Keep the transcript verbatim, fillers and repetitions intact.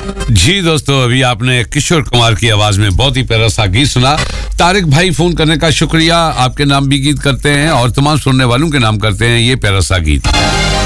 जी दोस्तों, अभी आपने किशोर कुमार की आवाज में बहुत ही प्यारा सा गीत सुना। तारिक भाई, फोन करने का शुक्रिया। आपके नाम भी गीत करते हैं और तमाम सुनने वालों के नाम करते हैं ये प्यारा सा गीत।